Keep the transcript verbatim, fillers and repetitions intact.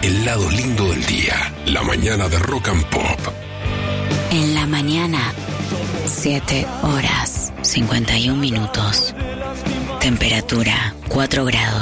el lado lindo del día. La mañana de Rock and Pop. En la mañana, siete horas, cincuenta y un minutos. Temperatura, cuatro grados.